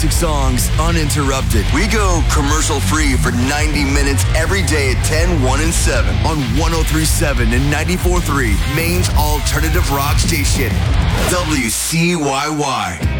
classic songs uninterrupted. We go commercial-free for 90 minutes every day at 10, 1, and 7 on 103.7 and 94.3, Maine's alternative rock station, WCYY.